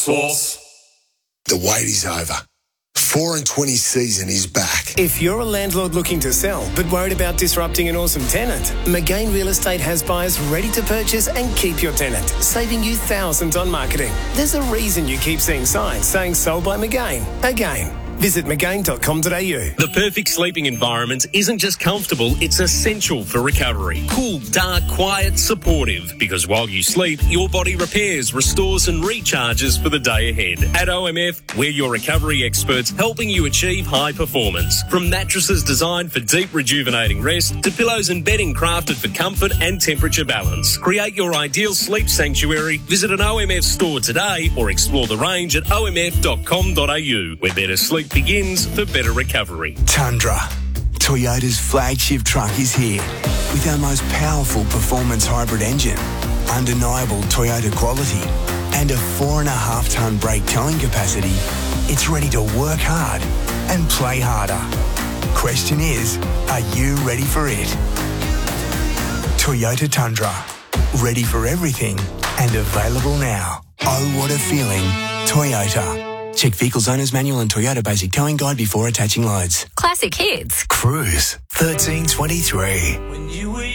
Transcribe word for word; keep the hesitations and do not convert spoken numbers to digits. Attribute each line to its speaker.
Speaker 1: Sauce.
Speaker 2: The wait is over. four and twenty season is back.
Speaker 3: If you're a landlord looking to sell but worried about disrupting an awesome tenant, McGain Real Estate has buyers ready to purchase and keep your tenant, saving you thousands on marketing. There's a reason you keep seeing signs saying sold by McGain. Again. Visit mcgain dot com dot a u.
Speaker 4: The perfect sleeping environment isn't just comfortable, it's essential for recovery. Cool, dark, quiet, supportive. Because while you sleep, your body repairs, restores and recharges for the day ahead. At O M F, we're your recovery experts helping you achieve high performance. From mattresses designed for deep rejuvenating rest to pillows and bedding crafted for comfort and temperature balance. Create your ideal sleep sanctuary. Visit an O M F store today or explore the range at o m f dot com dot a u, where better sleep begins for better recovery.
Speaker 5: Tundra. Toyota's flagship truck is here with our most powerful performance hybrid engine, undeniable Toyota quality, and a four and a half tonne brake towing capacity. It's ready to work hard and play harder. Question is, are you ready for it? Toyota Tundra. Ready for everything and available now. Oh, what a feeling. Toyota. Check Vehicles Owner's Manual and Toyota Basic Towing Guide before attaching loads.
Speaker 6: Classic hits.
Speaker 5: Cruise thirteen twenty-three.